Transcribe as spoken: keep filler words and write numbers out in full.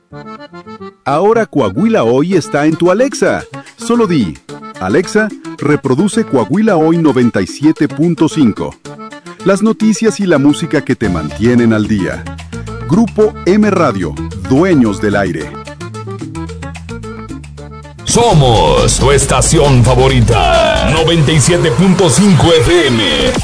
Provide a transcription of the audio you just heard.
Ahora Coahuila Hoy está en tu Alexa. Solo di, Alexa, reproduce Coahuila Hoy noventa y siete punto cinco. Las noticias y la música que te mantienen al día. Grupo M Radio, dueños del aire. Somos tu estación favorita. noventa y siete punto cinco F M.